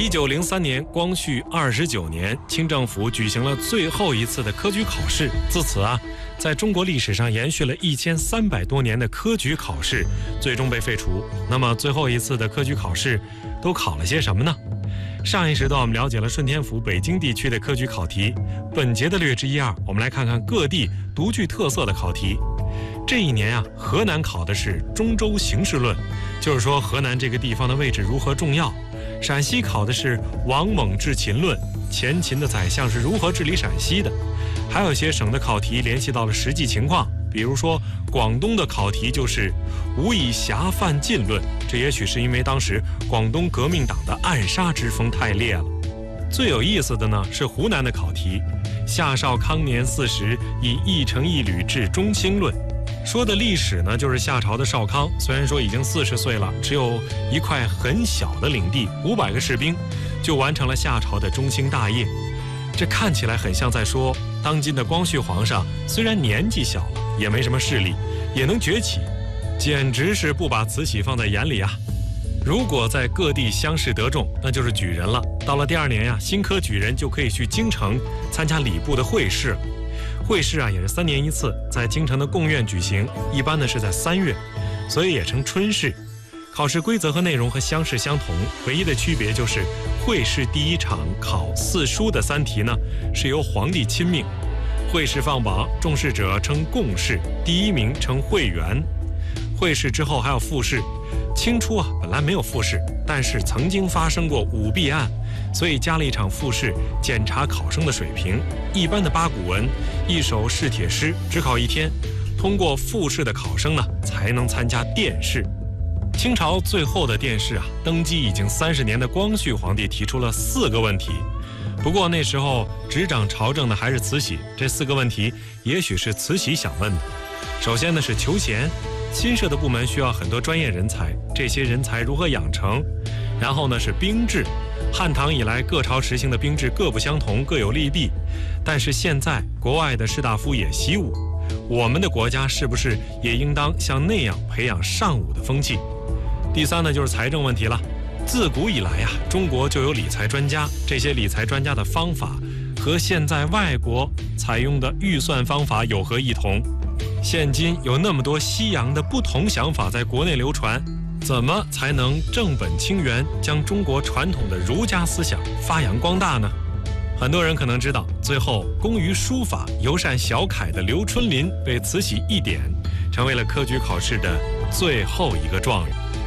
1903年光绪29年，清政府举行了最后一次的科举考试。自此啊，在中国历史上延续了1300多年的科举考试，最终被废除。那么最后一次的科举考试都考了些什么呢？上一时段我们了解了顺天府、北京地区的科举考题，本节的略知一二，我们来看看各地独具特色的考题。这一年啊，河南考的是中州形势论，就是说河南这个地方的位置如何重要。陕西考的是王猛治秦论，前秦的宰相是如何治理陕西的。还有些省的考题联系到了实际情况，比如说广东的考题就是吾以侠犯禁论，这也许是因为当时广东革命党的暗杀之风太烈了。最有意思的呢是湖南的考题，夏少康年40，以一城一旅治中兴论。说的历史呢，就是夏朝的少康，虽然说已经40岁了，只有一块很小的领地，500个士兵，就完成了夏朝的中兴大业。这看起来很像在说，当今的光绪皇上虽然年纪小了，也没什么势力，也能崛起，简直是不把慈禧放在眼里啊。如果在各地乡试得中，那就是举人了。到了第2年呀，新科举人就可以去京城参加礼部的会试了。会试啊也是3年1次，在京城的贡院举行，一般呢是在3月，所以也称春试。考试规则和内容和乡试相同，唯一的区别就是会试第一场考4书的3题呢是由皇帝亲命，会试放榜，中试者称贡士，第1名称会员。会试之后还有复试，清初啊本来没有复试，但是曾经发生过舞弊案，所以加了一场复试，检查考生的水平。一般的八股文、一首试帖诗只考1天，通过复试的考生呢才能参加殿试。清朝最后的殿试啊，登基已经30年的光绪皇帝提出了4个问题。不过那时候执掌朝政的还是慈禧，这4个问题也许是慈禧想问的。首先呢是求贤，新设的部门需要很多专业人才，这些人才如何养成？然后呢是兵制，汉唐以来各朝实行的兵制各不相同，各有利弊，但是现在国外的士大夫也习武，我们的国家是不是也应当像那样培养尚武的风气？第3呢就是财政问题了。自古以来啊，中国就有理财专家，这些理财专家的方法和现在外国采用的预算方法有何异同？现今有那么多西洋的不同想法在国内流传，怎么才能正本清源，将中国传统的儒家思想发扬光大呢？很多人可能知道，最后工于书法、尤善小楷的刘春霖被慈禧一点，成为了科举考试的最后一个状元。